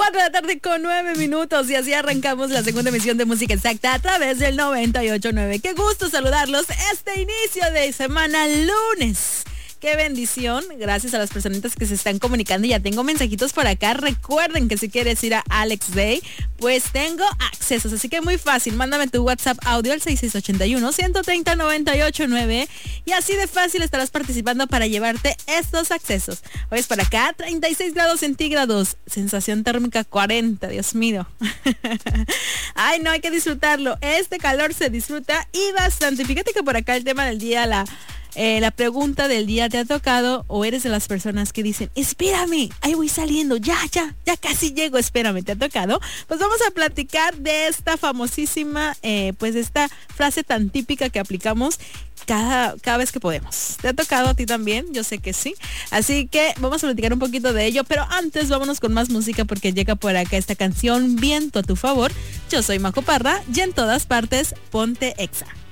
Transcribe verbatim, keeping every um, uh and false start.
cuatro de la tarde con nueve minutos y así arrancamos la segunda emisión de Música Exacta a través del noventa y ocho punto nueve. Qué gusto saludarlos este inicio de semana lunes. Qué bendición, gracias a las personitas que se están comunicando. Ya tengo mensajitos por acá. Recuerden que si quieres ir a Alex Day, pues tengo accesos. Así que muy fácil, mándame tu WhatsApp audio al seis seis ocho uno, uno tres cero, nueve ocho nueve y así de fácil estarás participando para llevarte estos accesos. Hoy es para acá, treinta y seis grados centígrados, sensación térmica cuarenta, Dios mío. Ay, no, hay que disfrutarlo. Este calor se disfruta y bastante. Fíjate que por acá el tema del día, la... Eh, la pregunta del día, ¿te ha tocado o eres de las personas que dicen, espérame, ahí voy saliendo, ya, ya, ya casi llego, espérame, ¿te ha tocado? Pues vamos a platicar de esta famosísima, eh, pues de esta frase tan típica que aplicamos cada, cada vez que podemos. ¿Te ha tocado a ti también? Yo sé que sí. Así que vamos a platicar un poquito de ello, pero antes vámonos con más música porque llega por acá esta canción, Viento a tu favor. Yo soy Majo Parra y en todas partes, ponte Exa.